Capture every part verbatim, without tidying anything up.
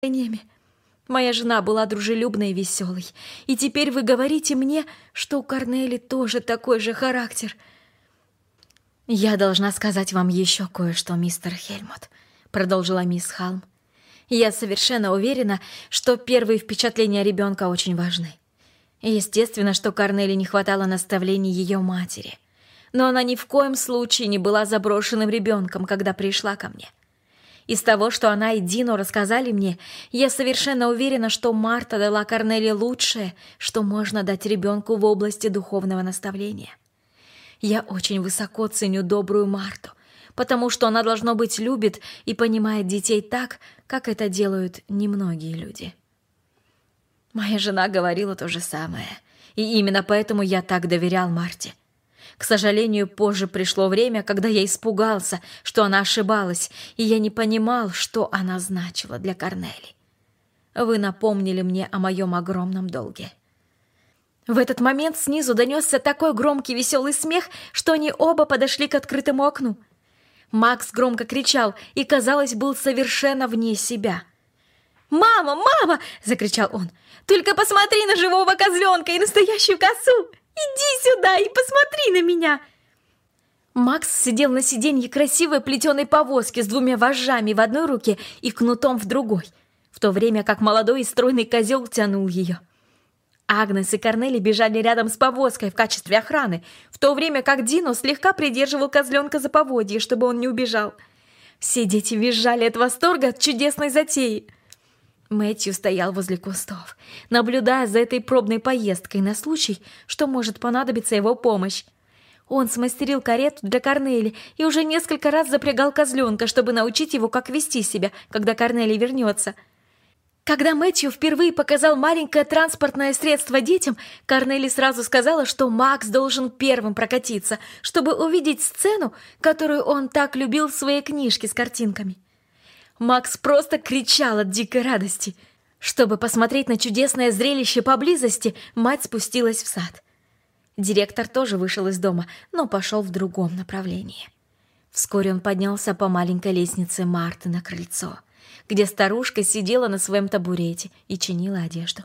настроениями. Моя жена была дружелюбной и веселой, и теперь вы говорите мне, что у Корнели тоже такой же характер. «Я должна сказать вам еще кое-что, мистер Хельмут», — продолжила мисс Халм. «Я совершенно уверена, что первые впечатления ребенка очень важны. Естественно, что Корнели не хватало наставлений ее матери, но она ни в коем случае не была заброшенным ребенком, когда пришла ко мне. Из того, что она и Дино рассказали мне, я совершенно уверена, что Марта дала Корнели лучшее, что можно дать ребенку в области духовного наставления. Я очень высоко ценю добрую Марту, потому что она, должно быть, любит и понимает детей так, как это делают немногие люди. Моя жена говорила то же самое, и именно поэтому я так доверял Марте. К сожалению, позже пришло время, когда я испугался, что она ошибалась, и я не понимал, что она значила для Корнели. Вы напомнили мне о моем огромном долге». В этот момент снизу донесся такой громкий веселый смех, что они оба подошли к открытому окну. Макс громко кричал и, казалось, был совершенно вне себя. «Мама, мама!» — закричал он. «Только посмотри на живого козленка и настоящую косу! Иди сюда и посмотри на меня!» Макс сидел на сиденье красивой плетеной повозки с двумя вожжами в одной руке и кнутом в другой, в то время как молодой и стройный козел тянул ее. Агнес и Корнели бежали рядом с повозкой в качестве охраны, в то время как Дино слегка придерживал козленка за поводье, чтобы он не убежал. Все дети визжали от восторга от чудесной затеи. Мэтью стоял возле кустов, наблюдая за этой пробной поездкой на случай, что может понадобиться его помощь. Он смастерил карету для Корнели и уже несколько раз запрягал козленка, чтобы научить его, как вести себя, когда Корнели вернется. Когда Мэтью впервые показал маленькое транспортное средство детям, Корнели сразу сказала, что Макс должен первым прокатиться, чтобы увидеть сцену, которую он так любил в своей книжке с картинками. Макс просто кричал от дикой радости. Чтобы посмотреть на чудесное зрелище поблизости, мать спустилась в сад. Директор тоже вышел из дома, но пошел в другом направлении. Вскоре он поднялся по маленькой лестнице Марты на крыльцо, где старушка сидела на своем табурете и чинила одежду.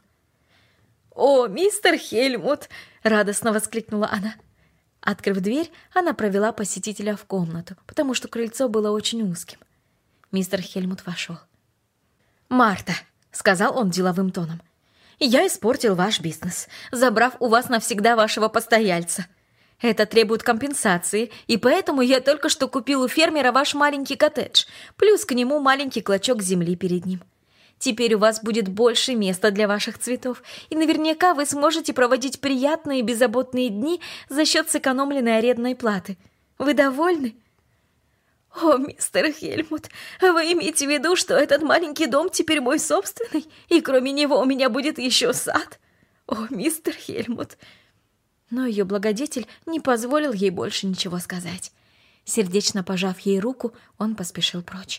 «О, мистер Хельмут!» — радостно воскликнула она. Открыв дверь, она провела посетителя в комнату, потому что крыльцо было очень узким. Мистер Хельмут вошел. «Марта», — сказал он деловым тоном, — «я испортил ваш бизнес, забрав у вас навсегда вашего постояльца. Это требует компенсации, и поэтому я только что купил у фермера ваш маленький коттедж, плюс к нему маленький клочок земли перед ним. Теперь у вас будет больше места для ваших цветов, и наверняка вы сможете проводить приятные и беззаботные дни за счет сэкономленной арендной платы. Вы довольны?» «О, мистер Хельмут, вы имеете в виду, что этот маленький дом теперь мой собственный, и кроме него у меня будет еще сад? О, мистер Хельмут!» Но ее благодетель не позволил ей больше ничего сказать. Сердечно пожав ей руку, он поспешил прочь.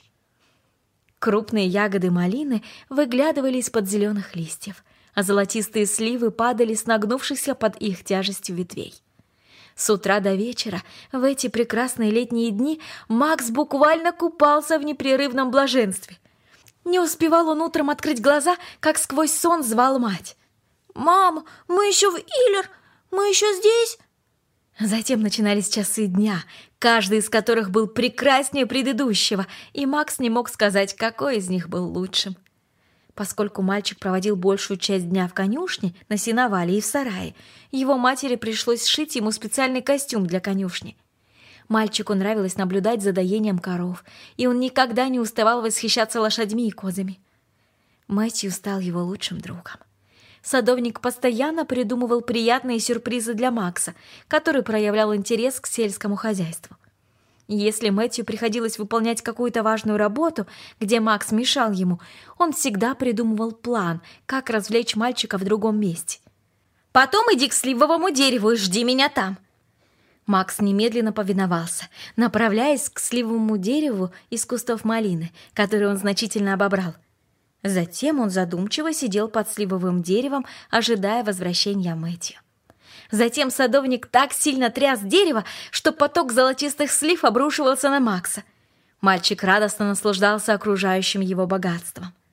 Крупные ягоды малины выглядывали из-под зеленых листьев, а золотистые сливы падали с нагнувшихся под их тяжестью ветвей. С утра до вечера, в эти прекрасные летние дни, Макс буквально купался в непрерывном блаженстве. Не успевал он утром открыть глаза, как сквозь сон звал мать. «Мама, мы еще в Иллер! Мы еще здесь?» Затем начинались часы дня, каждый из которых был прекраснее предыдущего, и Макс не мог сказать, какой из них был лучшим. Поскольку мальчик проводил большую часть дня в конюшне, на сеновале и в сарае, его матери пришлось сшить ему специальный костюм для конюшни. Мальчику нравилось наблюдать за доением коров, и он никогда не уставал восхищаться лошадьми и козами. Мэтью стал его лучшим другом. Садовник постоянно придумывал приятные сюрпризы для Макса, который проявлял интерес к сельскому хозяйству. Если Мэтью приходилось выполнять какую-то важную работу, где Макс мешал ему, он всегда придумывал план, как развлечь мальчика в другом месте. «Потом иди к сливовому дереву и жди меня там». Макс немедленно повиновался, направляясь к сливовому дереву из кустов малины, который он значительно обобрал. Затем он задумчиво сидел под сливовым деревом, ожидая возвращения Мэтью. Затем садовник так сильно тряс дерево, что поток золотистых слив обрушивался на Макса. Мальчик радостно наслаждался окружающим его богатством.